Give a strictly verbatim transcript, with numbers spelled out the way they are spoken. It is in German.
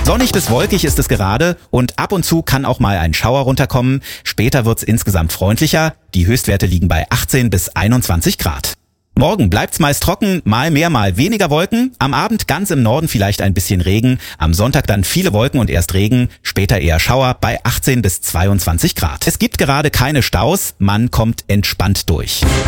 Sonnig bis wolkig ist es gerade und ab und zu kann auch mal ein Schauer runterkommen. Später wird's insgesamt freundlicher. Die Höchstwerte liegen bei achtzehn bis einundzwanzig Grad. Morgen bleibt's meist trocken, mal mehr, mal weniger Wolken. Am Abend ganz im Norden vielleicht ein bisschen Regen. Am Sonntag dann viele Wolken und erst Regen. Später eher Schauer bei achtzehn bis zweiundzwanzig Grad. Es gibt gerade keine Staus. Man kommt entspannt durch.